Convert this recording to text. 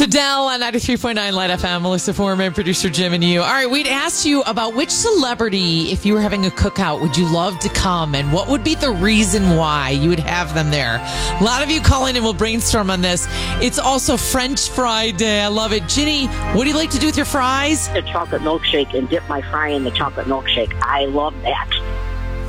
Adele on 93.9 Light FM, Melissa Foreman, producer Jim, and you. All right, we'd asked you about which celebrity, if you were having a cookout, would you love to come, and what would be the reason why you would have them there? A lot of you call in and we'll brainstorm on this. It's also French Fry Day. I love it. Ginny, what do you like to do with your fries? A chocolate milkshake and dip my fry in the chocolate milkshake. I love that.